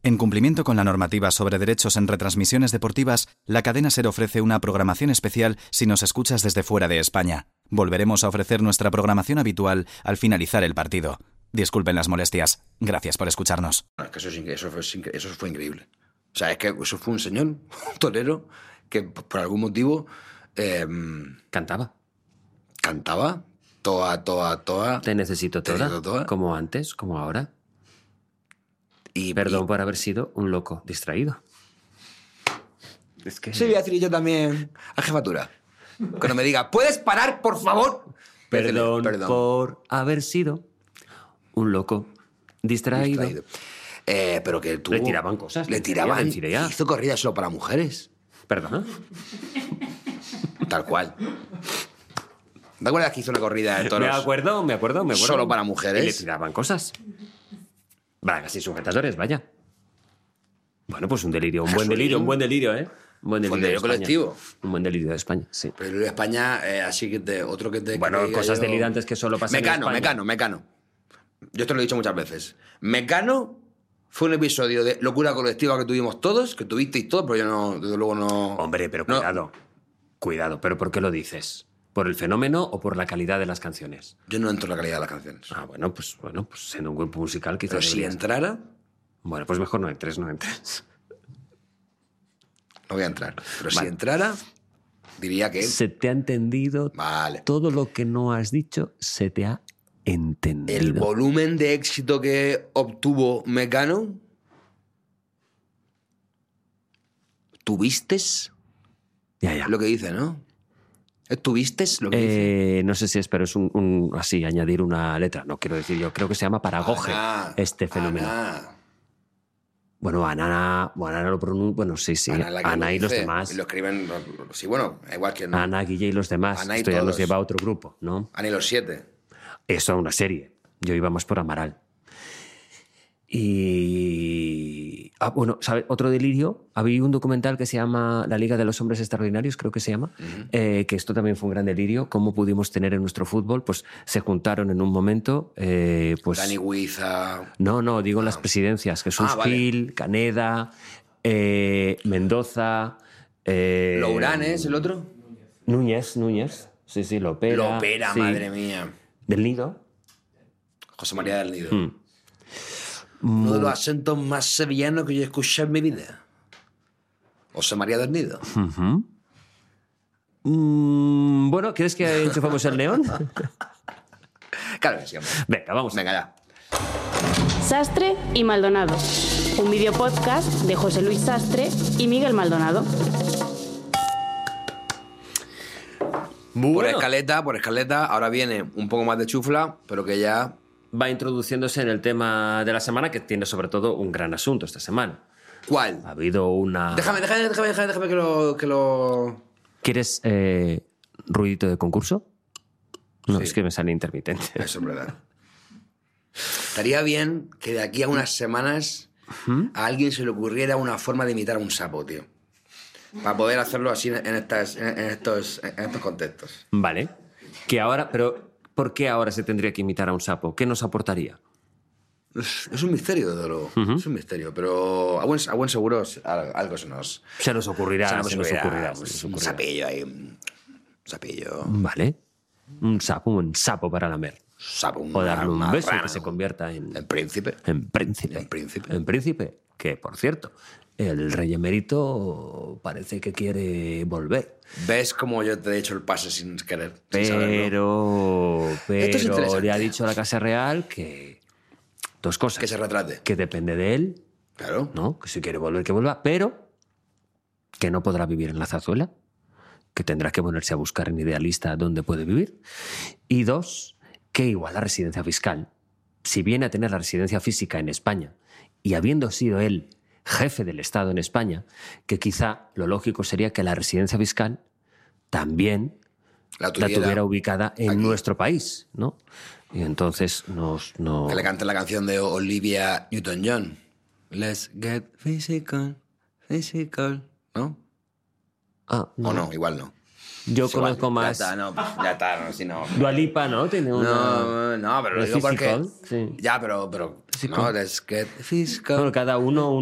En cumplimiento con la normativa sobre derechos en retransmisiones deportivas, la cadena SER ofrece una programación especial si nos escuchas desde fuera de España. Volveremos a ofrecer nuestra programación habitual al finalizar el partido. Disculpen las molestias. Gracias por escucharnos. Es que eso fue increíble. O sea, es que eso fue un señor, un torero, que por algún motivo... Cantaba. Cantaba toda. Te necesito toda. Como antes, como ahora. Perdón por haber sido un loco distraído. Es que... Sí, voy a decir yo también a jefatura. Cuando me diga, ¿puedes parar, por favor? Perdón por haber sido un loco distraído. Pero que tuvo... Le tiraban cosas. Le tiraban. Hizo corridas solo para mujeres. ¿Perdona? Tal cual. ¿Te acuerdas que hizo una corrida de toros? Me acuerdo. Solo para mujeres. Y le tiraban cosas. Bragas y sujetadores, vaya. Bueno, pues un buen delirio, ¿eh? Un buen delirio colectivo. Un buen delirio de España, sí. Pero de España, así que otro que te... Bueno, cosas delirantes que solo pasan en España. Mecano. Yo esto lo he dicho muchas veces. Mecano fue un episodio de locura colectiva que tuvimos todos, que tuvisteis todos, pero yo no, desde luego no... Hombre, pero cuidado, ¿pero por qué lo dices? ¿Por el fenómeno o por la calidad de las canciones? Yo no entro en la calidad de las canciones. Bueno, pues siendo un grupo musical quizás... Pero si entrara... Bueno, pues mejor no entres. No voy a entrar. Pero si entrara, diría que... Se te ha entendido. Vale. Todo lo que no has dicho se te ha entendido. El volumen de éxito que obtuvo Mecano... ¿Tuviste? Ya. Lo que dice, ¿no? ¿Tuviste lo que dice? No sé si es, pero es así, añadir una letra. No quiero decir, yo creo que se llama paragoge este fenómeno. Bueno, Ana lo pronuncia. Bueno, sí. Ana y los demás. Y lo escriben. Sí, bueno, igual que no. Ana, Guille y los demás. Ana y Esto ya todos. los lleva a otro grupo, ¿no? Ana y los 7. Eso es una serie. Yo iba más por Amaral. Y... bueno, ¿sabes? Otro delirio. Había un documental que se llama La Liga de los Hombres Extraordinarios, creo que se llama, que esto también fue un gran delirio. Cómo pudimos tener en nuestro fútbol, pues se juntaron en un momento... pues Dani Huiza... No, digo las presidencias. Jesús Gil, Caneda, Mendoza... Lourán, ¿es el otro? Núñez. Sí, Lopera. Sí. Madre mía. Del Nido. José María del Nido. Uno de los acentos más sevillanos que yo he escuchado en mi vida. José María del Nido. Bueno, ¿quieres que enchufemos el neón? Claro que sí, hombre. Venga, vamos. Venga, ya. Sastre y Maldonado. Un videopodcast de José Luis Sastre y Miguel Maldonado. Por escaleta, ahora viene un poco más de chufla, pero que ya... Va introduciéndose en el tema de la semana, que tiene sobre todo un gran asunto esta semana. ¿Cuál? Ha habido una... Déjame que lo... ¿Quieres ruidito de concurso? No, Sí. es que me sale intermitente. Eso es verdad. Estaría bien que de aquí a unas semanas a alguien se le ocurriera una forma de imitar a un sapo, tío. Para poder hacerlo así en estos contextos. Vale. Que ahora... Pero, ¿por qué ahora se tendría que imitar a un sapo? ¿Qué nos aportaría? Es un misterio, desde luego. Es un misterio, pero a buen seguro algo se nos ocurrirá. Un sapillo ahí. Un sapillo. Vale. Un sapo para lamer. O darle un beso que se convierta en príncipe. En príncipe. Que, por cierto, el rey emérito parece que quiere volver. ¿Ves cómo yo te he hecho el pase sin querer? Pero Esto es interesante. le ha dicho a la Casa Real que... Dos cosas. Que se retrate. Que depende de él. Claro. ¿No? Que si quiere volver, que vuelva. Pero que no podrá vivir en la Zarzuela. Que tendrá que ponerse a buscar en Idealista dónde puede vivir. Y dos, que igual la residencia fiscal, si viene a tener la residencia física en España y habiendo sido él jefe del Estado en España, que quizá lo lógico sería que la residencia fiscal también la tuviera ubicada en nuestro país, ¿no? Y entonces no... Que le cante la canción de Olivia Newton-John. Let's get physical, ¿no? Ah, no. O no, igual no. Yo conozco más... Ya está, no, si no... Dua Lipa, ¿no? Tiene una... No, pero lo digo porque... Sí. Ya, pero no, let's get physical. Bueno, cada uno